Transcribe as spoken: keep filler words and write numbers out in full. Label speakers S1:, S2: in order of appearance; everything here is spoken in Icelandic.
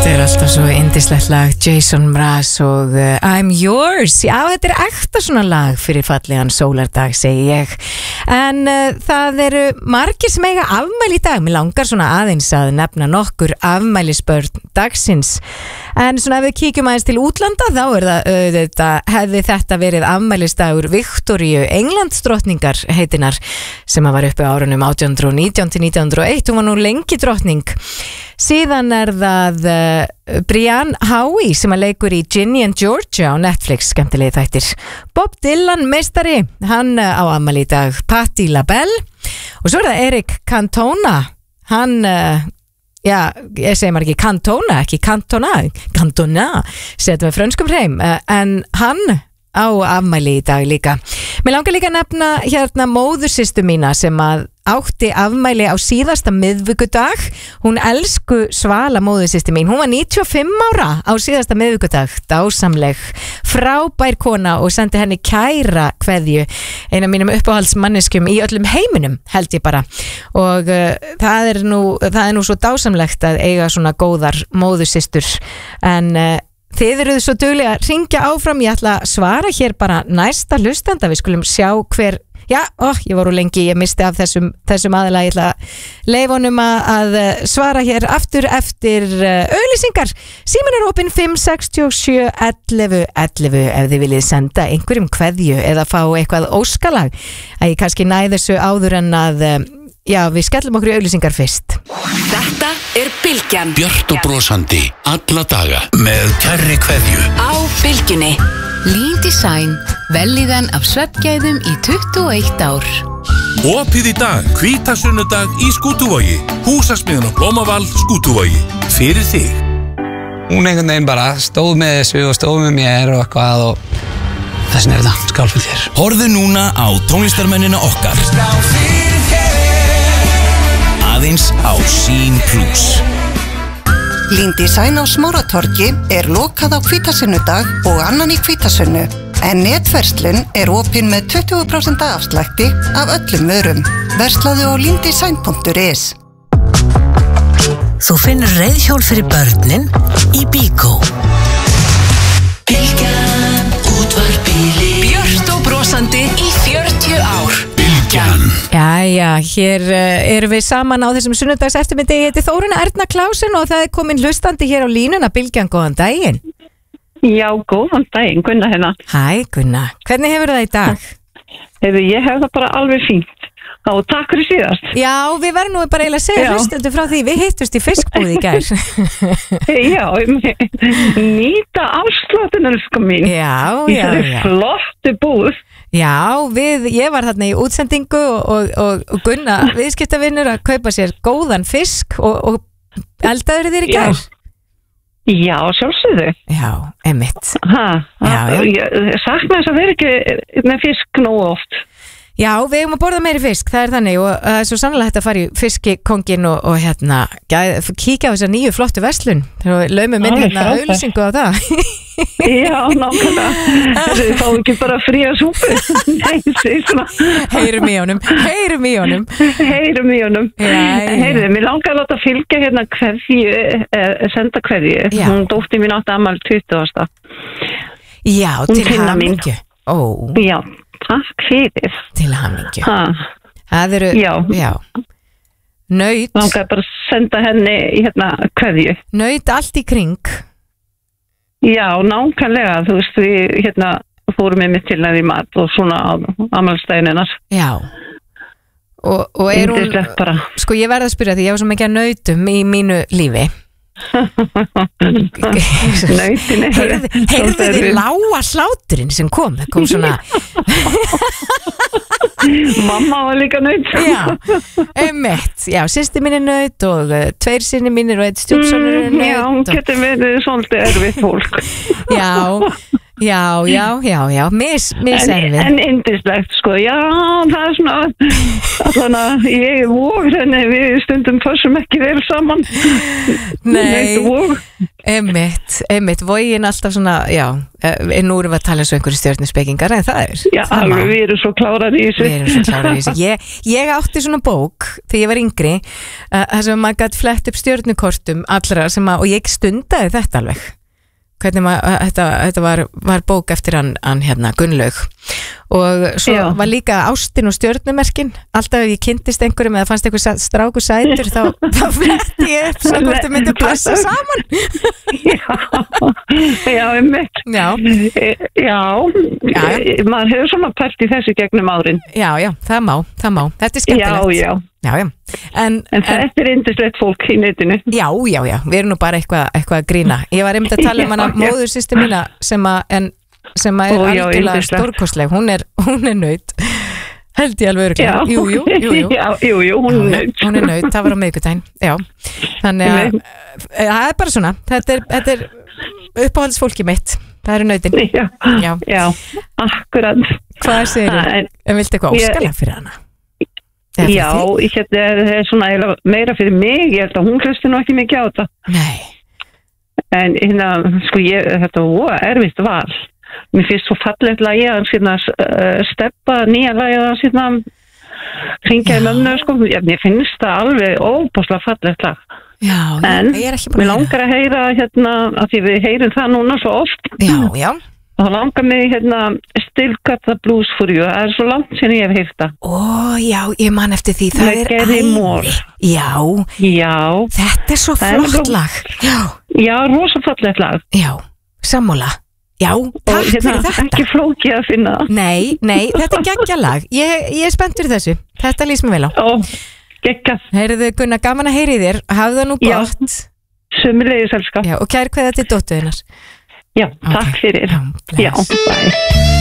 S1: Þetta er alltaf svo yndislegt lag, Jason Mraz og uh, I'm Yours. Já, þetta er ekta svona lag fyrir fallegan sólardag, segi ég. En uh, það eru margir sem eiga afmæli í dag. Mér langar svona aðeins að nefna nokkur afmælisbörn dagsins. En svona ef við kíkjum aðeins til útlanda, þá er það, uh, þetta, hefði þetta verið afmælisdagur Viktoríu Englandsdrottningar heitinar, sem var uppi á árunum átján hundruð og nítján til nítján hundruð og eitt. Hún var nú lengi drottning. Síðan er það uh, Brian Howie sem að leikur í Ginny and Georgia á Netflix, skemmtilegi þættir. Bob Dylan, meistari, hann uh, á afmæli í dag. Patti LaBelle. Og svo er það Eric Cantona. Hann, uh, já, ég segi maður ekki Cantona, ekki Cantona, Cantona, setjum við frönskum hreim. Uh, en hann á afmæli í dag líka. Mér langar líka að nefna hérna móðursystur mína sem að átti afmæli á síðasta miðvikudag. Hún elsku Svala móðursystir mín. Hún var níutíu og fimm ára á síðasta miðvikudag. Dásamleg, frábær kona og sendi henni kæra kveðju. Eina mínum uppáhaldsmanneskjum í öllum heiminum, held ég bara. Og uh, það er nú, það er nú svo dásamlegt að eiga svona góðar móðursystur. En uh, þið eruð svo duglega að ringja áfram. Ég ætla að svara hér bara næsta hlustanda. Við skulum sjá hver. Já, ó, ég voru lengi, ég misti af þessum, þessum aðila. Ég ætla að leyfa honum að, að svara hér aftur eftir uh, auglýsingar. Síminn er opinn fimm sex sjö ellefu ellefu ef þið viljið senda einhverjum kveðju eða fá eitthvað óskalag. Að ég kannski næði þessu áður en að uh, já, við skellum okkur í auglýsingar fyrst.
S2: Þetta er Bylgjan.
S3: Björt og brosandi alla daga með kærri kveðju
S2: á Bylgjunni. Lean Design, vellíðan af svefngæðum í tuttugu og eitt ár.
S4: Opið í dag, hvítasunnudag í Skútuvogi. Húsasmiðan og Blómaval, Skútuvogi. Fyrir þig.
S5: Hún einhvern veginn bara stóð með þessu og stóð með mér og eitthvað og þessin er þetta, skál fyrir þér.
S6: Horfðu núna á tónlistarmennina okkar. Aðeins á Sín Plus.
S7: Lean Design á Smáratorgi er lokað á hvítasunnudag og annan í hvítasunnu. En netverslun er opin með tuttugu prósent afslætti af öllum vörum. Verslaðu á lean design punktur is.
S8: Þú finnur reiðhjól fyrir börnin í Bíkó.
S2: Bylgjan, útvarpili. Björt og brosandi í fjörutíu ár. Bylgjan.
S1: Jæja, hér uh, erum við saman á þessum sunnudags eftirmyndi. Ég heiti Þórunn Erna Klausen og það er komin hlustandi hér á línuna. Bylgjan, góðan daginn.
S9: Já, góðan daginn, Gunna hérna.
S1: Hæ, Gunna. Hvernig hefur það í dag?
S9: Hefur, ég hef það bara alveg fínt. Og takk fyrir síðast.
S1: Já, við verðum nú bara eiginlega að segja hlustandi frá því. Við hittust í fiskbúð í gær.
S9: Já, nýta afsláttinu sko mín.
S1: Já, já,
S9: já. Í þessi flottu búð.
S1: Já, við, ég var þarna í útsendingu og, og, og Gunna, viðskiptavinnur að kaupa sér góðan fisk og, og eldaður þér í gær.
S9: Já, sjálfsögðu.
S1: Já, einmitt.
S9: Ha,
S1: já, já.
S9: Ég sakna þess að vera ekki með fisk nógu oft.
S1: Já, við hefum að borða meiri fisk, það er þannig og það er svo sannlega hægt að fara í fiskikongin og, og hérna, gæð, kíkja á þessa nýju flottu verslun og laumum inn hérna auglýsingu á það.
S9: Já, nákvæmlega. Þið fáum ekki bara fría súpu. Nei, segir svona.
S1: Heyrum í honum, heyrum í honum.
S9: Heyrum í honum. Heyrðu, mér langar að láta fylgja hérna kveðju, eh, senda kveðju.
S1: Já.
S9: Hún dótti mín átti afmæli tuttugasta.
S1: Já, til hamingju. Ó.
S9: Já. Takk fyrir.
S1: Til hamingju.
S9: Ha.
S1: Það eru,
S9: já.
S1: já. Naut.
S9: Langar bara að senda henni hérna kveðju.
S1: Naut allt í kring.
S9: Já, nákvæmlega. Þú veist, við hérna fórum með mitt til henni í mat og svona á afmælisdaginn.
S1: Já. Og, og er hún,
S9: bara.
S1: Sko ég verð að spyrja því, ég var svo mikið að nautum í mínu lífi.
S9: Nautin
S1: heyrðu þið lága hláturinn sem kom það kom svona
S9: mamma var líka naut.
S1: Já, einmitt. Já, systir mín er naut og uh, tveir sinni mínir og eitt stjúpsonur er naut.
S9: Já, hún getur verið svolítið erfitt fólk.
S1: Já, já, já, já, já, mis, mis erfið.
S9: En yndislegt, sko, já, það er svona, allan að ég er vóg, en við stundum fössum ekki vel saman.
S1: Nei, Einmitt, einmitt, vogin alltaf svona, já, nú erum við að tala eins og einhverju stjörnuspekingar, en það er
S9: Já, alveg, við erum svo klárar í þessu
S1: Við erum svo klárar í þessu ég, ég átti svona bók, þegar ég var yngri þar sem maður gæti flett upp stjörnukortum allra sem að, og ég stundaði þetta alveg hvernig maður, þetta, þetta var, var bók eftir hann, hann hérna, Gunnlaug og svo Já. Var líka ástin og stjörnumerkin alltaf ef ég kynntist einhverjum eða fannst einhver stráku sætur þá, þá fletti ég upp svo hvort þau myndu passa saman
S9: Já, já, einmitt Já, já, já. maður hefur svona pælt í þessu gegnum árin
S1: Já, já, það má, það má þetta er skemmtilegt
S9: Já, já
S1: Já, já. En,
S9: en þetta er yndislegt fólk í netinu
S1: Já, já, já, við erum nú bara eitthvað eitthva að grína Ég var einmitt að tala um hana móðursystur mína sem að, en, sem að er Ó, já, algjörlega stórkostleg hún er, hún er naut held ég alveg örgulega Jú, jú, jú, jú.
S9: Já, jú, jú, hún er naut
S1: Hún er naut, það var á miðvikudaginn Já, þannig að það er bara svona þetta er, þetta er uppáhaldsfólki mitt það eru nautin
S9: Já, já, já akkurat
S1: Hvað segir þú? En viltu eitthvað óskalag fyrir hana?
S9: Já, ég hérna það er svona meira fyrir mig, ég held að hún hlusti nú ekki mikið á þetta.
S1: Nei.
S9: En hérna, sko ég, þetta var erfitt val. Mér finnst svo fallegt lagi að hérna uh, steppa nýja lagi að hérna hringja í mömmu, sko. Mér finnst það alveg óbúslega fallegt lag.
S1: Já,
S9: en
S1: ég er ekki búin
S9: að heyra. En mér langar að heyra hérna, að því við heyrum það núna svo oft.
S1: Já, já.
S9: Það langar mig hérna Still Got the Blues for You. Það er svo langt sem ég hef heyrt það.
S1: Ó, já, ég man eftir því. Það
S9: Með
S1: er
S9: Gary Moore.
S1: Já.
S9: Já.
S1: Þetta er svo
S9: Það
S1: flott
S9: er
S1: lag. Já.
S9: Já, rosa fallegt lag.
S1: Já, sammála. Já, takk
S9: Og hérna,
S1: fyrir þetta.
S9: ekki flókið að finna það.
S1: Nei, nei, þetta er geggja lag. Ég, ég er spennt fyrir þessu. Þetta lýst mér vel á.
S9: Ó, geggjað.
S1: Heyrðu Gunnar, gaman að heyri þér. Hafðu það nú
S9: Já.
S1: gott.
S9: Sömuleiðis, elska.
S1: Já, og kær kveðja til dóttur þinnar.
S9: Já, takk fyrir.
S1: Já, bless.
S9: Já, bye.